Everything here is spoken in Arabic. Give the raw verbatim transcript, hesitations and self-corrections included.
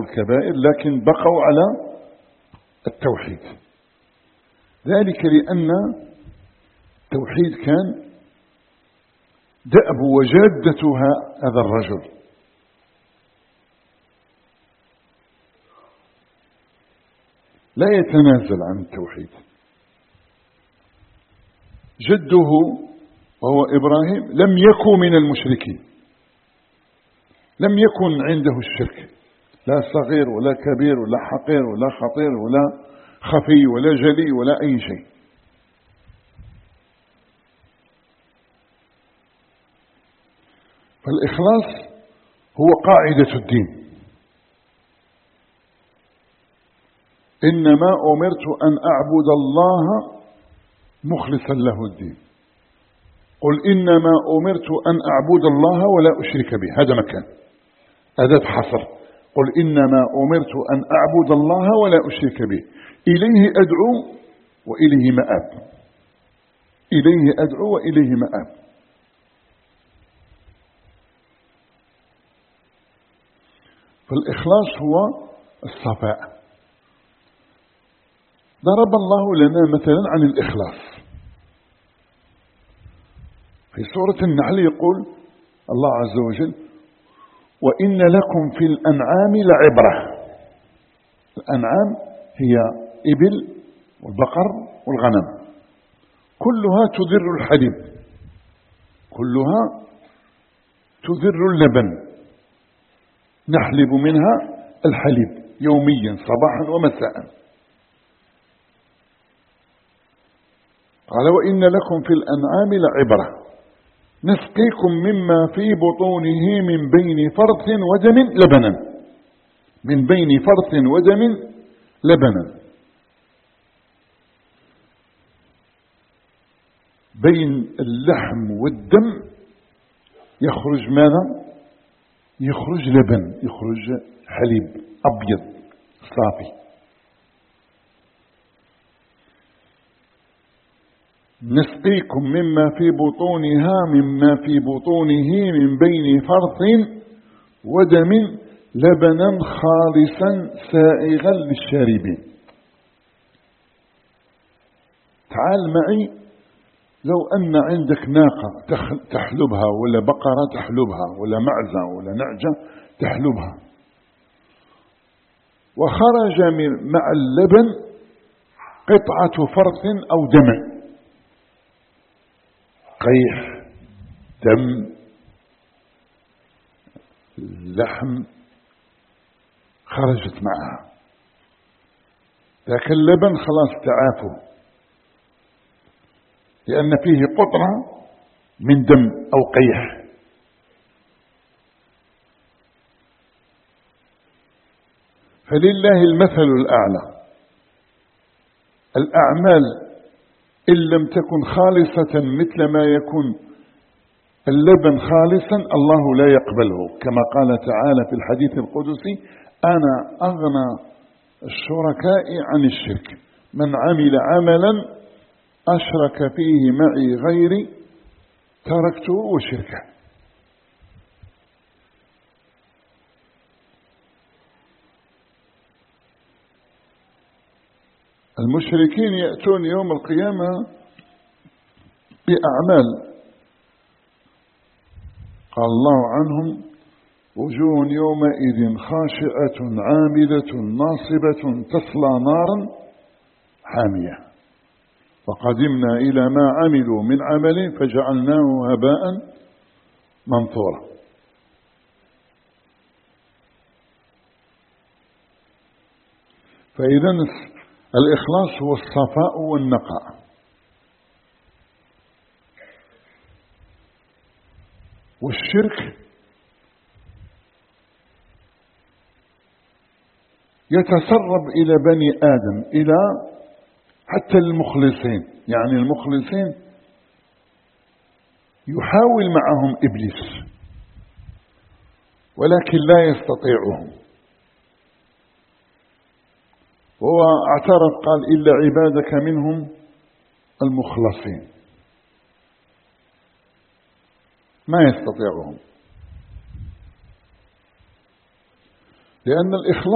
الكبائر، لكن بقوا على التوحيد. ذلك لأن التوحيد كان دأب وجادتها هذا الرجل. لا يتنازل عن التوحيد. جده وهو إبراهيم لم يكن من المشركين، لم يكن عنده الشرك، لا صغير ولا كبير ولا حقير ولا خطير ولا خفي ولا جلي ولا أي شيء. فالإخلاص هو قاعدة الدين. إنما أمرت أن أعبد الله مخلصا له الدين. قل إنما أمرت أن أعبد الله ولا أشرك به. هذا مكان، أداة حصر. قل إنما أمرت أن أعبد الله ولا أشرك به، إليه أدعو وإليه مآب، إليه أدعو وإليه مآب. فالإخلاص هو الصفاء. ضرب الله لنا مثلا عن الإخلاص في سورة النحل، يقول الله عز وجل: وإن لكم في الأنعام لعبرة. الأنعام هي إبل والبقر والغنم، كلها تدر الحليب، كلها تدر اللبن، نحلب منها الحليب يوميا صباحا ومساء. قال: وإن لكم في الأنعام لعبرة نسقيكم مما في بطونه من بين فرث ودم لبنا، من بين فرث ودم لبنا. بين اللحم والدم يخرج ماذا؟ يخرج لبن، يخرج حليب أبيض صافي. نسقيكم مما في بطونها مما في بطونه من بين فرث ودم لبنا خالصا سائغا للشاربين. تعال معي، لو أن عندك ناقة تحلبها، ولا بقرة تحلبها، ولا معزة ولا نعجة تحلبها، وخرج من مع اللبن قطعة فرث أو دم، قيح، دم، لحم، خرجت معها، لكن اللبن خلاص تعافوا، لأن فيه قطرة من دم أو قيح. فلله المثل الأعلى. الأعمال إن لم تكن خالصة مثل ما يكون اللبن خالصا، الله لا يقبله، كما قال تعالى في الحديث القدسي: أنا أغنى الشركاء عن الشرك، من عمل عملا أشرك فيه معي غيري تركته وشركه. المشركين يأتون يوم القيامة بأعمال قال الله عنهم: وجوه يومئذ خاشعة عاملة ناصبة تصلى نارا حامية، وقدمنا إلى ما عملوا من عمل فجعلناه هباء منثورا. فإذا الإخلاص هو الصفاء والنقاء. والشرك يتسرب إلى بني آدم، إلى حتى المخلصين. يعني المخلصين يحاول معهم إبليس ولكن لا يستطيعهم، وهو اعترف قال: إلا عبادك منهم المخلصين. ما يستطيعهم، لأن الإخلاص